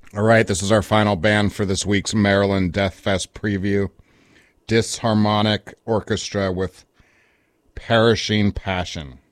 All right, this is our final band for this week's Maryland Death Fest preview. Disharmonic Orchestra with Perishing Passion.